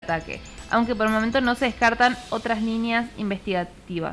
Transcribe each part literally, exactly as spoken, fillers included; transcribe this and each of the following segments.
ataque, aunque por el momento no se descartan otras líneas investigativas.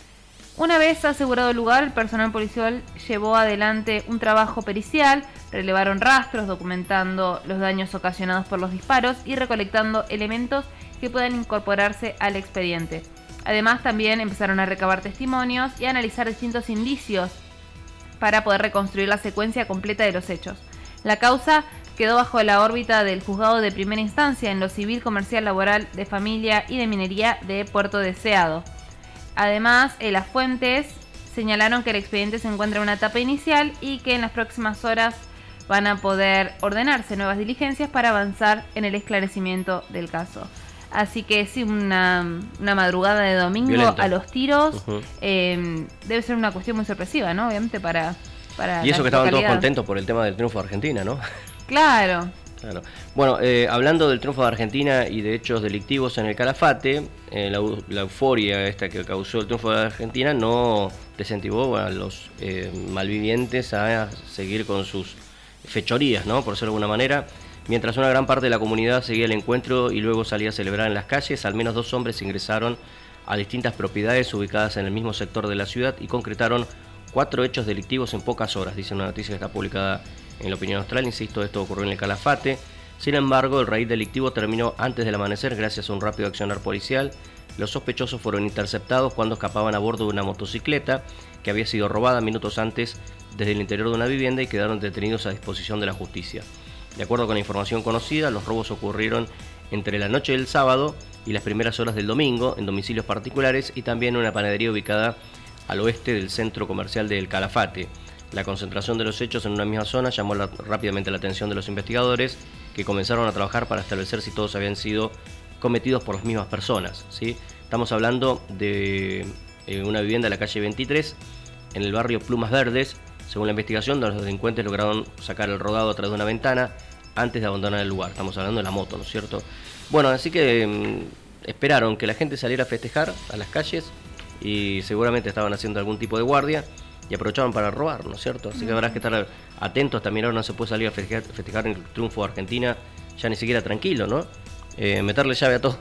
Una vez asegurado el lugar, el personal policial llevó adelante un trabajo pericial, relevaron rastros, documentando los daños ocasionados por los disparos y recolectando elementos que puedan incorporarse al expediente. Además, también empezaron a recabar testimonios y a analizar distintos indicios para poder reconstruir la secuencia completa de los hechos. La causa quedó bajo la órbita del juzgado de primera instancia en lo civil, comercial, laboral, de familia y de minería de Puerto Deseado. Además, eh, las fuentes señalaron que el expediente se encuentra en una etapa inicial y que en las próximas horas van a poder ordenarse nuevas diligencias para avanzar en el esclarecimiento del caso. Así que sí, una, una madrugada de domingo violenta a los tiros. Uh-huh. eh, debe ser una cuestión muy sorpresiva, ¿no? Obviamente para, para y eso que estaban todos contentos por el tema del triunfo de Argentina, ¿no? Claro. Claro. Bueno, eh, hablando del triunfo de Argentina y de hechos delictivos en el Calafate, eh, la, la euforia esta que causó el triunfo de Argentina no desincentivó a los eh, malvivientes a seguir con sus fechorías, ¿no? Por decirlo de alguna manera. Mientras una gran parte de la comunidad seguía el encuentro y luego salía a celebrar en las calles, al menos dos hombres ingresaron a distintas propiedades ubicadas en el mismo sector de la ciudad y concretaron cuatro hechos delictivos en pocas horas, dice una noticia que está publicada en La Opinión Austral. Insisto, esto ocurrió en el Calafate. Sin embargo, el raíz delictivo terminó antes del amanecer gracias a un rápido accionar policial. Los sospechosos fueron interceptados cuando escapaban a bordo de una motocicleta que había sido robada minutos antes desde el interior de una vivienda y quedaron detenidos a disposición de la justicia. De acuerdo con la información conocida, los robos ocurrieron entre la noche del sábado y las primeras horas del domingo en domicilios particulares y también en una panadería ubicada al oeste del centro comercial del Calafate. La concentración de los hechos en una misma zona llamó la, rápidamente la atención de los investigadores, que comenzaron a trabajar para establecer si todos habían sido cometidos por las mismas personas, ¿sí? Estamos hablando de eh, una vivienda de la calle veintitrés, en el barrio Plumas Verdes. Según la investigación, los delincuentes lograron sacar el rodado a través de una ventana antes de abandonar el lugar. Estamos hablando de la moto, ¿no es cierto? Bueno, así que mm, esperaron que la gente saliera a festejar a las calles y seguramente estaban haciendo algún tipo de guardia y aprovechaban para robar, ¿no es cierto? Así que habrá que estar atentos. También ahora no se puede salir a festejar, festejar el triunfo de Argentina ya ni siquiera tranquilo, ¿no? Eh, meterle llave a todo,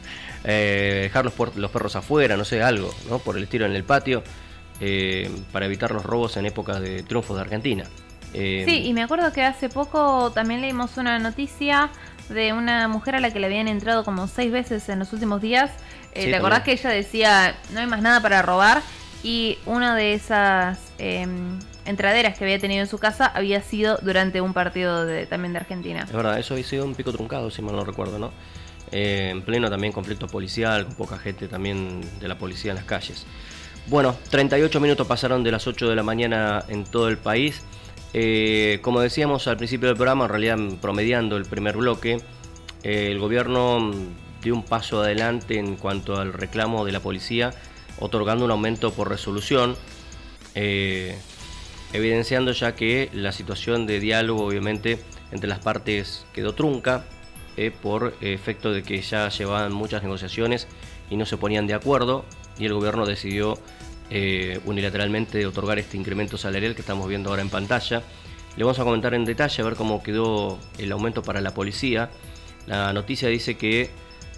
eh, dejar los, puer- los perros afuera, no sé, algo, ¿no? Por el estilo en el patio. Eh, para evitar los robos en épocas de triunfos de Argentina. Eh, sí, y me acuerdo que hace poco también leímos una noticia de una mujer a la que le habían entrado como seis veces en los últimos días. Eh, sí, ¿te acordás también? Que ella decía, no hay más nada para robar? Y una de esas eh, entraderas que había tenido en su casa había sido durante un partido de, también de Argentina. Es verdad, eso había sido un pico truncado, si mal no recuerdo, ¿no? Eh, en pleno también conflicto policial, con poca gente también de la policía en las calles. Bueno, treinta y ocho minutos pasaron de las ocho de la mañana en todo el país. Eh, como decíamos al principio del programa, en realidad promediando el primer bloque, eh, el gobierno dio un paso adelante en cuanto al reclamo de la policía, otorgando un aumento por resolución, eh, evidenciando ya que la situación de diálogo, obviamente, entre las partes quedó trunca, eh, por efecto de que ya llevaban muchas negociaciones y no se ponían de acuerdo, y el gobierno decidió eh, unilateralmente otorgar este incremento salarial que estamos viendo ahora en pantalla. Le vamos a comentar en detalle a ver cómo quedó el aumento para la policía. La noticia dice que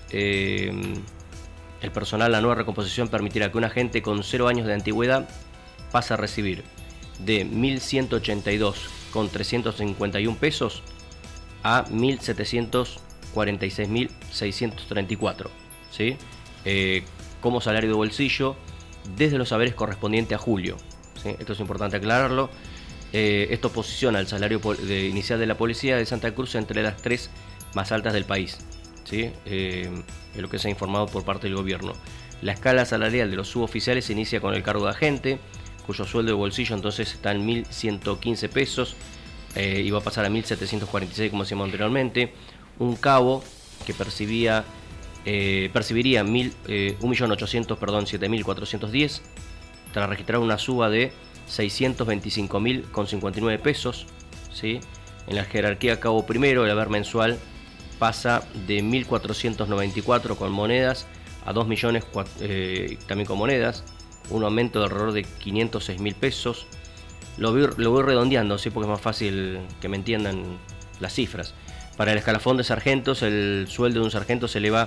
eh, el personal, la nueva recomposición permitirá que un agente con cero años de antigüedad pase a recibir de mil ciento ochenta y dos con trescientos cincuenta y uno pesos a mil setecientos cuarenta y seis mil seiscientos treinta y cuatro, ¿sí? Eh, como salario de bolsillo desde los saberes correspondientes a julio, ¿sí? Esto es importante aclararlo. Eh, esto posiciona el salario de, inicial de la policía de Santa Cruz entre las tres más altas del país, ¿sí? Eh, es lo que se ha informado por parte del gobierno. La escala salarial de los suboficiales se inicia con el cargo de agente, cuyo sueldo de bolsillo entonces está en mil ciento quince pesos, eh, y va a pasar a mil setecientos cuarenta y seis, como decíamos anteriormente. Un cabo que percibía Eh, percibiría mil, eh, un millón ochocientos, perdón, siete mil cuatrocientos diez, tras registrar una suba de seiscientos veinticinco mil con cincuenta y nueve pesos, ¿sí? En la jerarquía cabo primero, el haber mensual pasa de mil cuatrocientos noventa y cuatro con monedas a dos millones eh, también con monedas, un aumento de alrededor de quinientos seis mil pesos. Lo voy, lo voy redondeando, ¿sí? Porque es más fácil que me entiendan las cifras. Para el escalafón de sargentos, el sueldo de un sargento se eleva